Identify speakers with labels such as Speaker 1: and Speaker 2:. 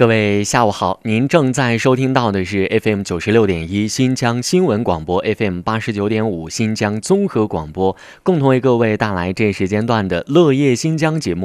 Speaker 1: 各位下午好，您正在收听到的是 FM 96.1新疆新闻广播， FM 89.5新疆综合广播，共同为各位带来这时间段的乐业新疆节目。